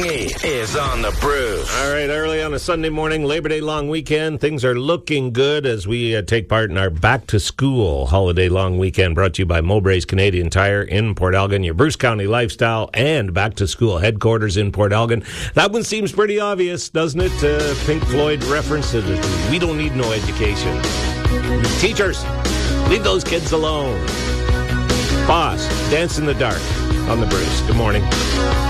Lungy is on the Brews. All right, early on a Sunday morning, Labor Day long weekend, things are looking good as we take part in our back-to-school holiday long weekend brought to you by Mowbray's Canadian Tire in Port Elgin, your Bruce County lifestyle and back-to-school headquarters in Port Elgin. That one seems pretty obvious, doesn't it? Pink Floyd reference. We don't need no education. Teachers, leave those kids alone. Boss, Dance in the Dark on the Brews. Good morning.